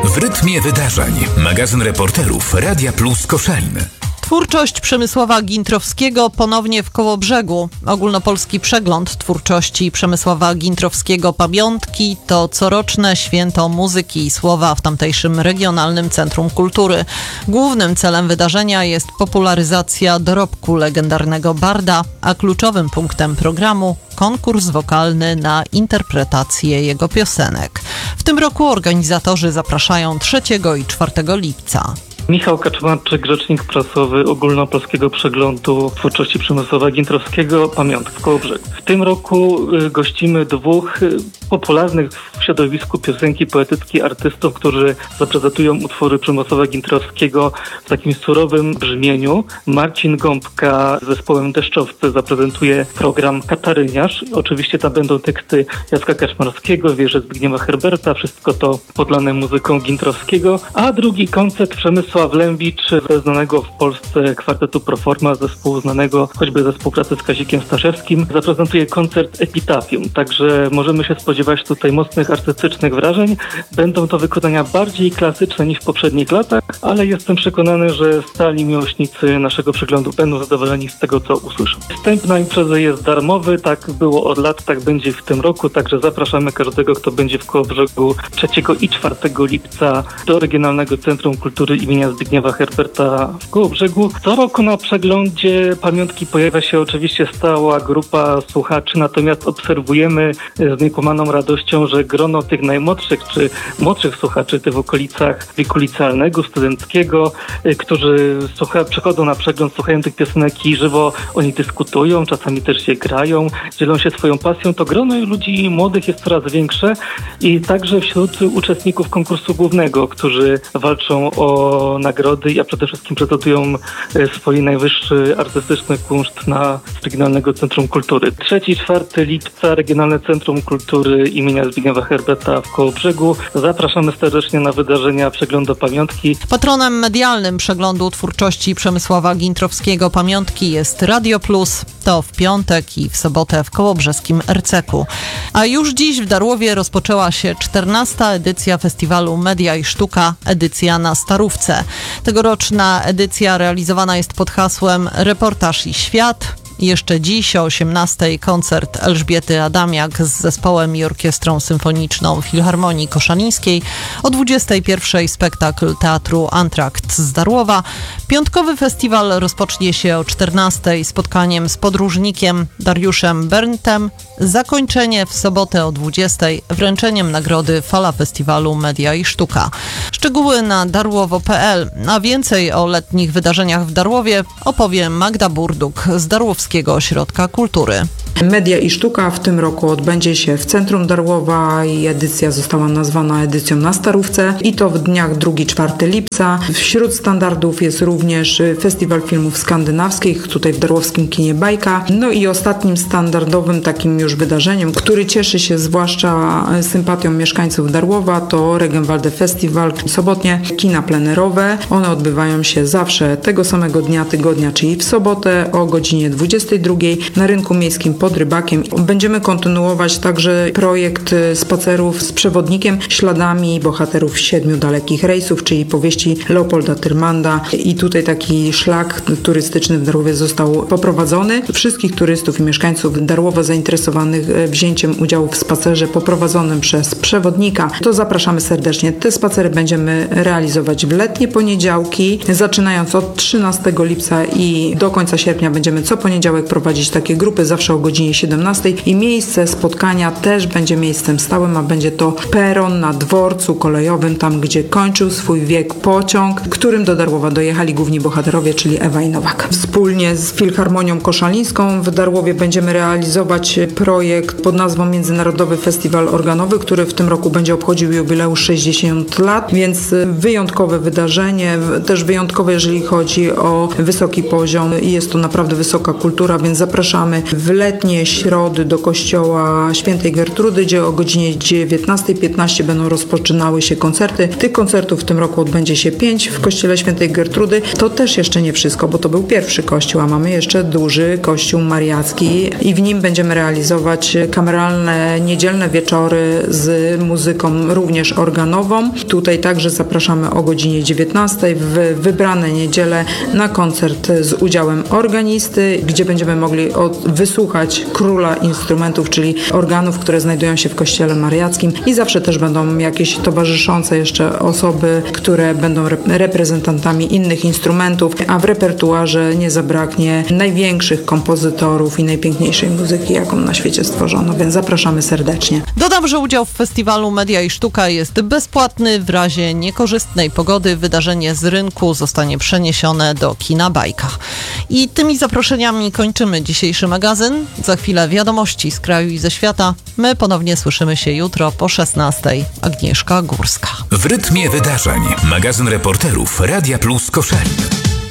W rytmie wydarzeń. Magazyn reporterów Radia Plus Koszalin. Twórczość Przemysława Gintrowskiego ponownie w Kołobrzegu. Ogólnopolski przegląd twórczości Przemysława Gintrowskiego Pamiątki to coroczne święto muzyki i słowa w tamtejszym Regionalnym Centrum Kultury. Głównym celem wydarzenia jest popularyzacja dorobku legendarnego barda, a kluczowym punktem programu konkurs wokalny na interpretację jego piosenek. W tym roku organizatorzy zapraszają 3 i 4 lipca. Michał Kaczmarczyk, rzecznik prasowy Ogólnopolskiego Przeglądu Twórczości Przemysława Gintrowskiego Pamiątki w Kołobrzegu. W tym roku gościmy 2 popularnych w środowisku piosenki poetyckiej artystów, którzy zaprezentują utwory Przemysława Gintrowskiego w takim surowym brzmieniu. Marcin Gąbka z zespołem Deszczowcy zaprezentuje program Kataryniarz. Oczywiście tam będą teksty Jacka Kaczmarskiego, wiersze Zbigniewa Herberta, wszystko to podlane muzyką Gintrowskiego, a drugi koncert Przemysław Lębicz ze znanego w Polsce kwartetu Proforma, zespołu znanego choćby ze współpracy z Kazikiem Staszewskim, zaprezentuje koncert Epitafium. Także możemy się spodziewać tutaj mocnych artystycznych wrażeń. Będą to wykonania bardziej klasyczne niż w poprzednich latach, ale jestem przekonany, że stali miłośnicy naszego przeglądu będą zadowoleni z tego, co usłyszą. Wstęp na imprezę jest darmowy, tak było od lat, tak będzie w tym roku, także zapraszamy każdego, kto będzie w Kołobrzegu 3 i 4 lipca do Regionalnego Centrum Kultury imienia Zbigniewa Herberta w Kołobrzegu. Co roku na przeglądzie pamiątki pojawia się oczywiście stała grupa słuchaczy, natomiast obserwujemy z niekłamaną radością, że grono tych najmłodszych czy młodszych słuchaczy, tych w okolicach wieku licealnego, studenckiego, którzy przychodzą na przegląd, słuchają tych piosenek i żywo o nich dyskutują, czasami też je grają, dzielą się swoją pasją, to grono ludzi młodych jest coraz większe i także wśród uczestników konkursu głównego, którzy walczą o nagrody, a przede wszystkim prezentują swój najwyższy artystyczny kunszt na Regionalnego Centrum Kultury. 3 i 4 lipca Regionalne Centrum Kultury imienia Zbigniewa Herberta w Kołobrzegu. Zapraszamy serdecznie na wydarzenia Przeglądu Pamiątki. Patronem medialnym Przeglądu Twórczości Przemysława Gintrowskiego Pamiątki jest Radio Plus. To w piątek i w sobotę w kołobrzeskim RCK-u. A już dziś w Darłowie rozpoczęła się 14. edycja festiwalu Media i Sztuka, edycja na Starówce. Tegoroczna edycja realizowana jest pod hasłem Reportaż i Świat. Jeszcze dziś o 18:00 koncert Elżbiety Adamiak z zespołem i orkiestrą symfoniczną Filharmonii Koszalińskiej. O 21:00 spektakl Teatru Antrakt z Darłowa. Piątkowy festiwal rozpocznie się o 14:00 spotkaniem z podróżnikiem Dariuszem Berntem. Zakończenie w sobotę o 20:00 wręczeniem nagrody Fala Festiwalu Media i Sztuka. Szczegóły na darłowo.pl, a więcej o letnich wydarzeniach w Darłowie opowie Magda Burduk z Darłowskiego Ośrodka Kultury. Media i Sztuka w tym roku odbędzie się w centrum Darłowa i edycja została nazwana edycją na Starówce i to w dniach 2-4 lipca. Wśród standardów jest również Festiwal Filmów Skandynawskich, tutaj w darłowskim kinie Bajka. No i ostatnim standardowym takim już wydarzeniem, który cieszy się zwłaszcza sympatią mieszkańców Darłowa, to Regenwalde Festiwal, sobotnie kina plenerowe. One odbywają się zawsze tego samego dnia tygodnia, czyli w sobotę o godzinie 22:00 na rynku miejskim pod Rybakiem. Będziemy kontynuować także projekt spacerów z przewodnikiem śladami bohaterów 7 dalekich rejsów, czyli powieści Leopolda Tyrmanda i tutaj taki szlak turystyczny w Darłowie został poprowadzony. Wszystkich turystów i mieszkańców Darłowa zainteresowanych wzięciem udziału w spacerze poprowadzonym przez przewodnika, to zapraszamy serdecznie. Te spacery będziemy realizować w letnie poniedziałki, zaczynając od 13 lipca i do końca sierpnia będziemy co poniedziałek prowadzić takie grupy, zawsze o godzinie 17:00 i miejsce spotkania też będzie miejscem stałym, a będzie to peron na dworcu kolejowym, tam gdzie kończył swój wiek pociąg, którym do Darłowa dojechali główni bohaterowie, czyli Ewa i Nowak. Wspólnie z Filharmonią Koszalińską w Darłowie będziemy realizować projekt pod nazwą Międzynarodowy Festiwal Organowy, który w tym roku będzie obchodził jubileusz 60 lat, więc wyjątkowe wydarzenie, też wyjątkowe, jeżeli chodzi o wysoki poziom i jest to naprawdę wysoka kultura, więc zapraszamy w letni letnie środy do kościoła Świętej Gertrudy, gdzie o godzinie 19:15 będą rozpoczynały się koncerty. Tych koncertów w tym roku odbędzie się 5 w kościele Świętej Gertrudy. To też jeszcze nie wszystko, bo to był pierwszy kościół, a mamy jeszcze duży kościół mariacki i w nim będziemy realizować kameralne niedzielne wieczory z muzyką również organową. Tutaj także zapraszamy o godzinie 19 w wybrane niedziele na koncert z udziałem organisty, gdzie będziemy mogli wysłuchać króla instrumentów, czyli organów, które znajdują się w kościele mariackim i zawsze też będą jakieś towarzyszące jeszcze osoby, które będą reprezentantami innych instrumentów, a w repertuarze nie zabraknie największych kompozytorów i najpiękniejszej muzyki, jaką na świecie stworzono, więc zapraszamy serdecznie. Dodam, że udział w festiwalu Media i Sztuka jest bezpłatny. W razie niekorzystnej pogody wydarzenie z rynku zostanie przeniesione do kina Bajka. I tymi zaproszeniami kończymy dzisiejszy magazyn. Za chwilę wiadomości z kraju i ze świata. My ponownie słyszymy się jutro po 16:00. Agnieszka Górska. W rytmie wydarzeń. Magazyn reporterów Radia Plus Koszalin.